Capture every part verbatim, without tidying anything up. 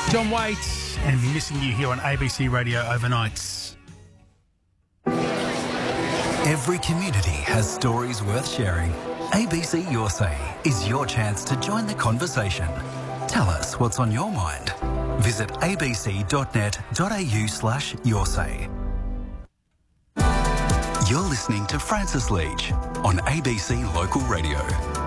John Waite and Missing You here on A B C Radio Overnights. Every community has stories worth sharing. A B C Your Say is your chance to join the conversation. Tell us what's on your mind. Visit abc.net.au slash your say. You're listening to Francis Leach on A B C Local Radio.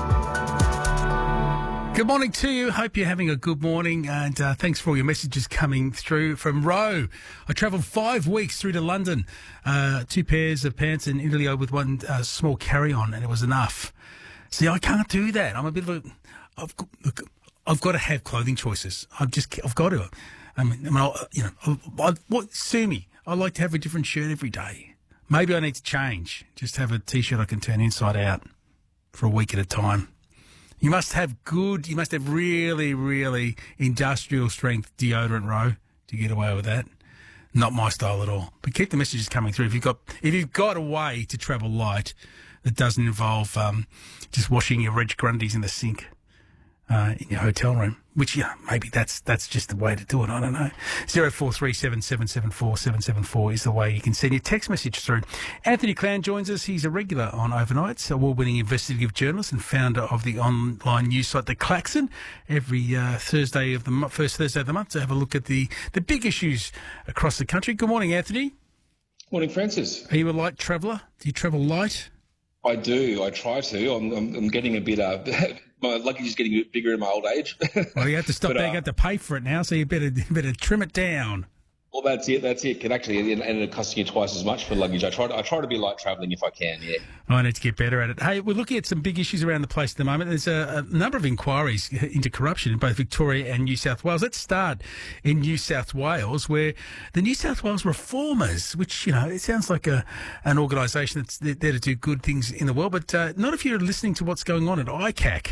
Good morning to you. Hope you're having a good morning, and uh, thanks for all your messages coming through from Roe. I travelled five weeks through to London, uh, two pairs of pants and Italy with one uh, small carry-on, and it was enough. See, I can't do that. I'm a bit of a... I've got, look, I've got to have clothing choices. I've just... I've got to. I mean, I mean I'll, you know, I, I, what, sue me. I like to have a different shirt every day. Maybe I need to change. Just have a T-shirt I can turn inside out for a week at a time. You must have good, you must have really, really industrial strength deodorant, Roe, to get away with that. Not my style at all. But keep the messages coming through. If you've got, if you've got a way to travel light that doesn't involve um, just washing your Reg Grundies in the sink uh, in your hotel room, which, yeah, maybe that's that's just the way to do it. I don't know. zero four three seven seven seven four seven seven four is the way you can send your text message through. Anthony Clown joins us. He's a regular on Overnights, award-winning investigative journalist and founder of the online news site The Klaxon. Every uh, Thursday of the mo- first Thursday of the month to have a look at the, the big issues across the country. Good morning, Anthony. Morning, Francis. Are you a light traveller? Do you travel light? I do. I try to. I'm, I'm, I'm getting a bit. Uh, my luggage is getting a bit bigger in my old age. Well, you have to stop. But, there. uh, You have to pay for it now, so you better better trim it down. Well, that's it. That's it. Can actually, and and it costs you twice as much for luggage. I try. To, I try to be light travelling if I can. Yeah. I need to get better at it. Hey, we're looking at some big issues around the place at the moment. There's a, a number of inquiries into corruption in both Victoria and New South Wales. Let's start in New South Wales, where the New South Wales Reformers, which, you know, it sounds like a an organisation that's there to do good things in the world, but uh, not if you're listening to what's going on at I C A C.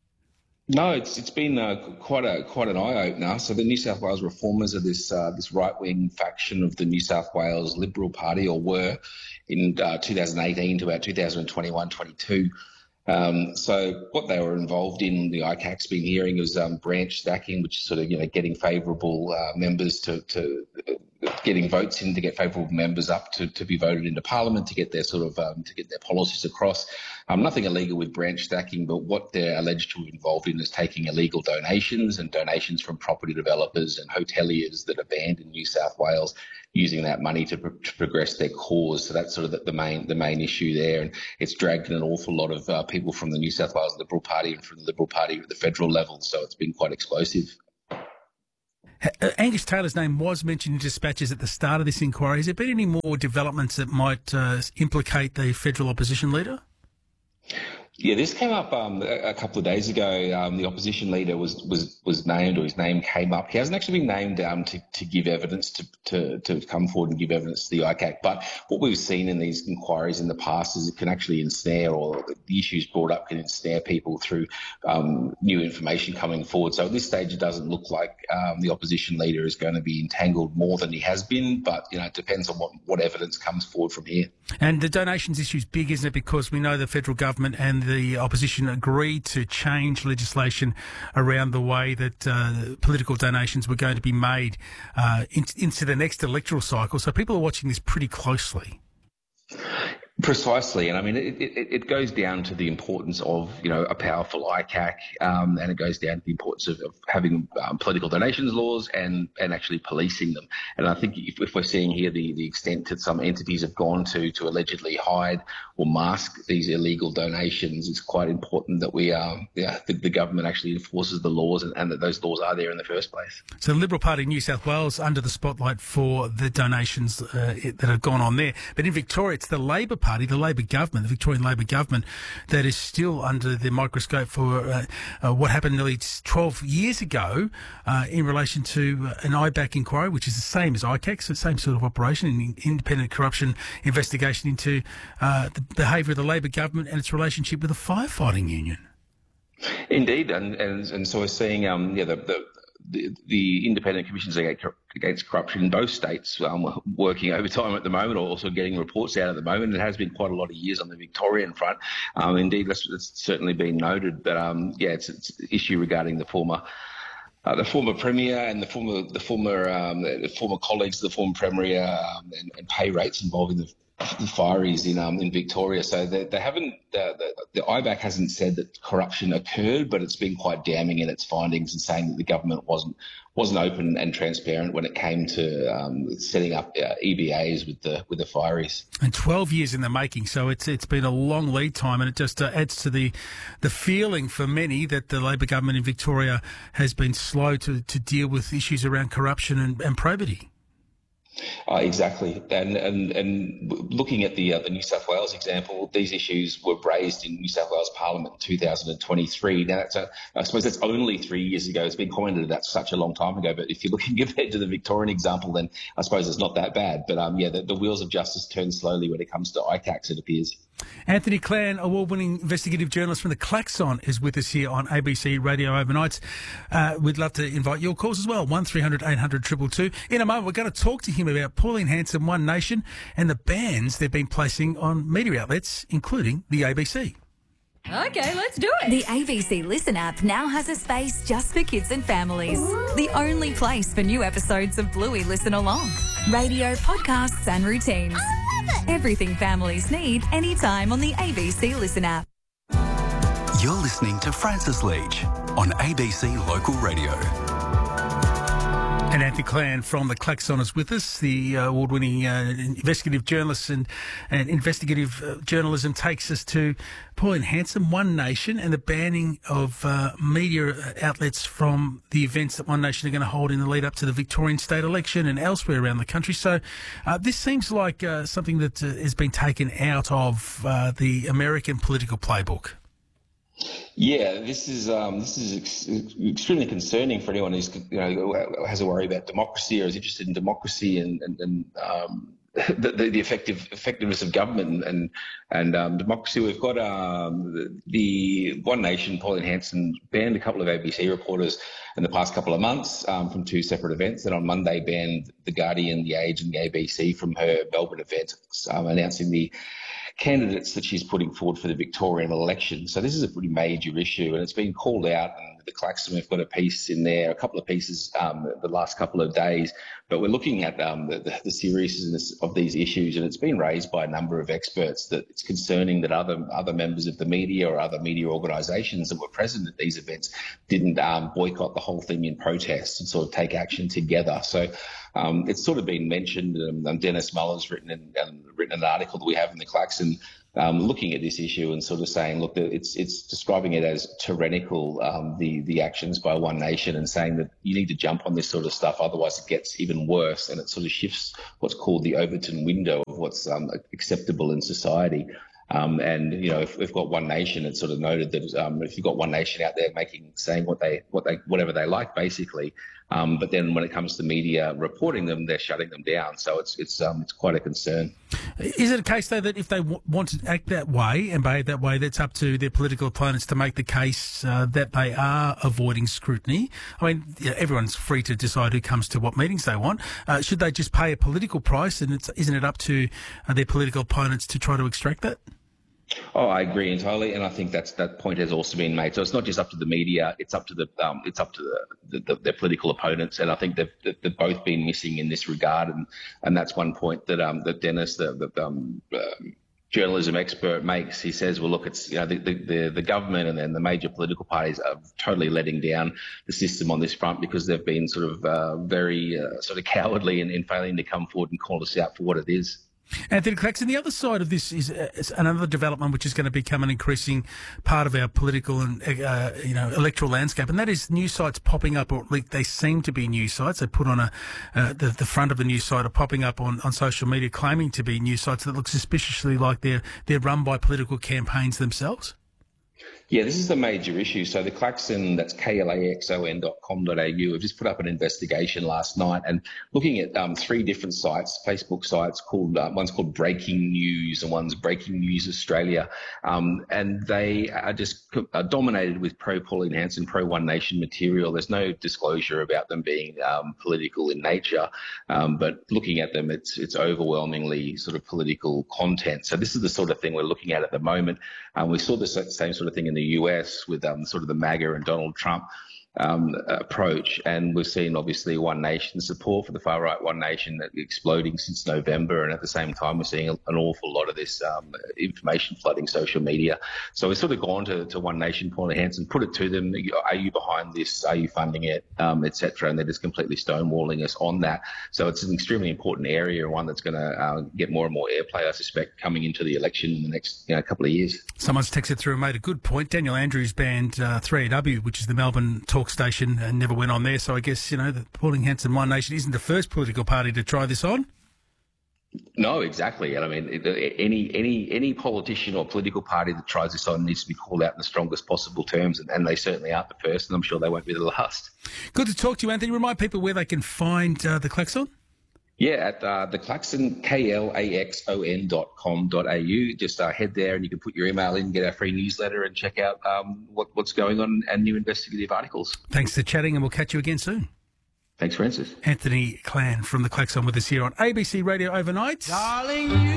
No, it's it's been uh, quite a quite an eye opener. So the New South Wales Reformers are this uh, this right wing faction of the New South Wales Liberal Party, or were in uh, two thousand eighteen to about two thousand twenty-one twenty-two. Um, so what they were involved in, the I C A C's been hearing, was um, branch stacking, which is sort of, you know, getting favourable uh, members to, to uh, getting votes in to get favourable members up to, to be voted into Parliament to get their sort of um, to get their policies across. Um, nothing illegal with branch stacking, but what they're alleged to be involved in is taking illegal donations and donations from property developers and hoteliers that are banned in New South Wales, using that money to, pro- to progress their cause. So that's sort of the, the main the main issue there, and it's dragged in an awful lot of uh, people from the New South Wales Liberal Party and from the Liberal Party at the federal level. So it's been quite explosive. Uh, Angus Taylor's name was mentioned in dispatches at the start of this inquiry. Has there been any more developments that might uh, implicate the federal opposition leader? Yeah, this came up um, a, a couple of days ago. Um, the opposition leader was was was named, or his name came up. He hasn't actually been named um, to, to give evidence, to, to to come forward and give evidence to the I C A C. But what we've seen in these inquiries in the past is it can actually ensnare, or the issues brought up can ensnare people through um, new information coming forward. So at this stage, it doesn't look like um, the opposition leader is going to be entangled more than he has been. But, you know, it depends on what, what evidence comes forward from here. And the donations issue is big, isn't it? Because we know the federal government and the opposition agreed to change legislation around the way that uh, political donations were going to be made uh, in, into the next electoral cycle. So people are watching this pretty closely. Precisely, and I mean, it, it, it goes down to the importance of, you know, a powerful I C A C, um, and it goes down to the importance of, of having um, political donations laws and, and actually policing them. And I think if, if we're seeing here the, the extent that some entities have gone to to allegedly hide or mask these illegal donations, it's quite important that we, um, yeah, the, the government actually enforces the laws, and, and that those laws are there in the first place. So the Liberal Party in New South Wales under the spotlight for the donations uh, that have gone on there, but in Victoria it's the Labor Party. Party, the Labor government, the Victorian Labor government, that is still under the microscope for uh, uh, what happened nearly twelve years ago uh, in relation to an I B A C inquiry, which is the same as I C A C, so the same sort of operation, an independent corruption investigation into uh, the behaviour of the Labor government and its relationship with the firefighting union. Indeed, and and, and so we're seeing um, yeah, the, the The, the independent commissions against corruption in both states um, working overtime at the moment, or also getting reports out at the moment. It has been quite a lot of years on the Victorian front. Um, indeed, that's, that's certainly been noted. But um, yeah, it's, it's an issue regarding the former Uh, the former premier and the former the former um, the former colleagues of the former premier um, and, and pay rates involving the, the fireys in um, in Victoria. So they, they haven't uh, the, the I B A C hasn't said that corruption occurred, but it's been quite damning in its findings and saying that the government wasn't wasn't open and transparent when it came to um, setting up uh, E B As with the with the fireys. And twelve years in the making, so it's it's been a long lead time, and it just uh, adds to the the feeling for many that the Labor government in Victoria has been slow to, to deal with issues around corruption and, and probity. Uh, exactly, and and and looking at the uh, the New South Wales example, these issues were raised in New South Wales Parliament in two thousand twenty-three. Now, that's a, I suppose that's only three years ago. It's been commented that's such a long time ago. But if you're looking compared to the Victorian example, then I suppose it's not that bad. But um, yeah, the, the wheels of justice turn slowly when it comes to I C A Cs, it appears. Anthony Clan, award-winning investigative journalist from the Klaxon, is with us here on A B C Radio Overnights. Uh, we'd love to invite your calls as well, one three hundred eight hundred two two two. In a moment, we're going to talk to him about Pauline Hanson, One Nation, and the bans they've been placing on media outlets, including the A B C. Okay, let's do it. The A B C Listen app now has a space just for kids and families. The only place for new episodes of Bluey Listen Along. Radio, podcasts and routines. Everything families need anytime on the A B C Listen app. You're listening to Francis Leach on A B C Local Radio. And Anthony Clan from the Klaxon is with us. The uh, award-winning uh, investigative journalist and, and investigative uh, journalism takes us to Pauline Hanson, One Nation, and the banning of uh, media outlets from the events that One Nation are going to hold in the lead up to the Victorian state election and elsewhere around the country. So uh, this seems like uh, something that uh, has been taken out of uh, the American political playbook. Yeah, this is um, this is ex- extremely concerning for anyone who's you know has a worry about democracy or is interested in democracy and and, and um, the, the, the effective effectiveness of government and and um, democracy. We've got um, the, the One Nation, Pauline Hanson, banned a couple of A B C reporters in the past couple of months um, from two separate events, and on Monday banned The Guardian, The Age, and the A B C from her Melbourne event, um, announcing the candidates that she's putting forward for the Victorian election. So this is a pretty major issue, and it's been called out. And the Klaxon, we've got a piece in there, a couple of pieces um, the last couple of days, but we're looking at um, the, the, the seriousness of these issues, and it's been raised by a number of experts that it's concerning that other other members of the media or other media organisations that were present at these events didn't um, boycott the whole thing in protest and sort of take action together. So um, it's sort of been mentioned. Um, Dennis Muller's written in, um, written an article that we have in the Klaxon um, looking at this issue and sort of saying, look, it's it's describing it as tyrannical, um, the the actions by One Nation, and saying that you need to jump on this sort of stuff, otherwise it gets even worse, and it sort of shifts what's called the Overton window of what's um, acceptable in society. Um, and you know, if we've got One Nation, it's sort of noted that um, if you've got One Nation out there making, saying what they, what they, whatever they like, basically, um, but then when it comes to media reporting them, they're shutting them down. So it's it's um, it's quite a concern. Is it a case though that if they w- want to act that way and behave that way, that's up to their political opponents to make the case uh, that they are avoiding scrutiny? I mean, you know, everyone's free to decide who comes to what meetings they want. Uh, should they just pay a political price, and it's, isn't it up to uh, their political opponents to try to extract that? Oh, I agree entirely, and I think that's that point has also been made. So it's not just up to the media; it's up to the um, it's up to the, the, the their political opponents, and I think they've, they've both been missing in this regard. And, and that's one point that um, that Dennis, the, the um, uh, journalism expert, makes. He says, "Well, look, it's you know the the, the government and then the major political parties are totally letting down the system on this front because they've been sort of uh, very uh, sort of cowardly in, in failing to come forward and call us out for what it is." Anthony Claxon, the other side of this is, uh, is another development which is going to become an increasing part of our political and uh, you know electoral landscape, and that is news sites popping up, or at least they seem to be news sites. They put on a uh, the, the front of a news site are popping up on, on social media claiming to be news sites that look suspiciously like they're they're run by political campaigns themselves. Yeah, this is a major issue. So the Klaxon, that's K L A X O N dot com dot A U, have just put up an investigation last night and looking at um, three different sites, Facebook sites, called uh, one's called Breaking News and one's Breaking News Australia. Um, and they are just are dominated with pro-Pauline Hanson, pro-One Nation material. There's no disclosure about them being um, political in nature, um, but looking at them, it's it's overwhelmingly sort of political content. So this is the sort of thing we're looking at at the moment. Um, we saw the same sort of thing in the U S with um, sort of the MAGA and Donald Trump um, approach. And we've seen, obviously, One Nation support for the far-right One Nation exploding since November. And at the same time, we're seeing an awful lot of this um, information flooding social media. So we've sort of gone to, to One Nation, Pauline Hanson, put it to them. Are you behind this? Are you funding it? Um, et cetera. And they're just completely stonewalling us on that. So it's an extremely important area, one that's going to uh, get more and more airplay, I suspect, coming into the election in the next you know, couple of years. Someone's texted through and made a good point. Daniel Andrews banned uh, three A W, which is the Melbourne talk station, and never went on there. So I guess, you know, the Pauline Hanson One Nation isn't the first political party to try this on. No, exactly. And I mean, any any any politician or political party that tries this on needs to be called out in the strongest possible terms, and, and they certainly aren't the first, and I'm sure they won't be the last. Good to talk to you, Anthony. Remind people where they can find uh, the Klaxon. Yeah, at uh, the Klaxon, K L A X O N dot com dot A U. Just uh, head there and you can put your email in, get our free newsletter and check out um, what, what's going on and new investigative articles. Thanks for chatting, and we'll catch you again soon. Thanks, Francis. Anthony Clan from the Klaxon with us here on A B C Radio Overnight. Darling, you